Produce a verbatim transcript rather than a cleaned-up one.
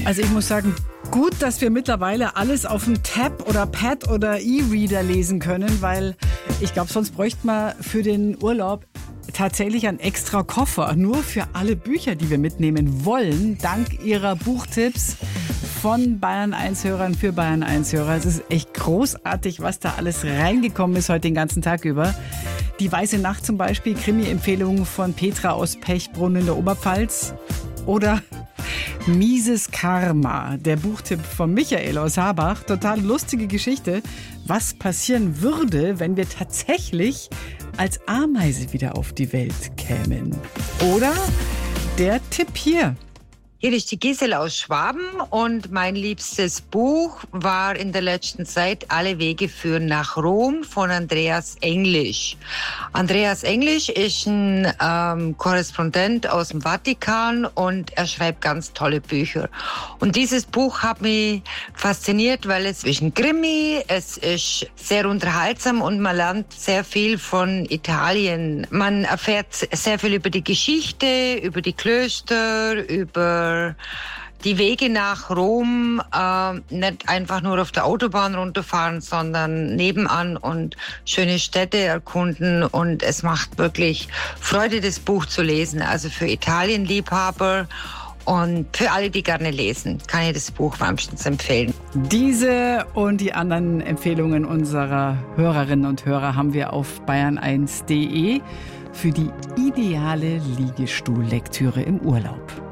Also ich muss sagen, gut, dass wir mittlerweile alles auf dem Tab oder Pad oder E-Reader lesen können, weil ich glaube, sonst bräuchte man für den Urlaub tatsächlich einen extra Koffer, nur für alle Bücher, die wir mitnehmen wollen, dank Ihrer Buchtipps von Bayern eins Hörern für Bayern eins Hörer. Es ist echt großartig, was da alles reingekommen ist heute den ganzen Tag über. Die Weiße Nacht zum Beispiel, Krimi-Empfehlung von Petra aus Pechbrunn in der Oberpfalz. Oder Mieses Karma, der Buchtipp von Michael aus Habach. Total lustige Geschichte. Was passieren würde, wenn wir tatsächlich als Ameise wieder auf die Welt kämen? Oder der Tipp hier. Hier ist die Gisel aus Schwaben und mein liebstes Buch war in der letzten Zeit Alle Wege führen nach Rom von Andreas Englisch. Andreas Englisch ist ein ähm, Korrespondent aus dem Vatikan und er schreibt ganz tolle Bücher. Und dieses Buch hat mich fasziniert, weil es ist ein Krimi, es ist sehr unterhaltsam und man lernt sehr viel von Italien. Man erfährt sehr viel über die Geschichte, über die Klöster, über die Wege nach Rom, äh, nicht einfach nur auf der Autobahn runterfahren, sondern nebenan und schöne Städte erkunden. Und es macht wirklich Freude, das Buch zu lesen. Also für Italienliebhaber und für alle, die gerne lesen, kann ich das Buch wärmstens empfehlen. Diese und die anderen Empfehlungen unserer Hörerinnen und Hörer haben wir auf bayern eins punkt de für die ideale Liegestuhllektüre im Urlaub.